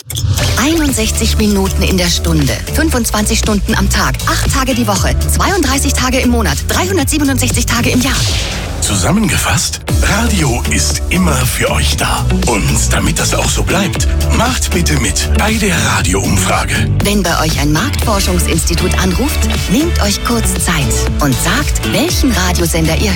61 Minuten in der Stunde, 25 Stunden am Tag, 8 Tage die Woche, 32 Tage im Monat, 367 Tage im Jahr. Zusammengefasst, Radio ist immer für euch da. Und damit das auch so bleibt, macht bitte mit bei der Radioumfrage. Wenn bei euch ein Marktforschungsinstitut anruft, nehmt euch kurz Zeit und sagt, welchen Radiosender ihr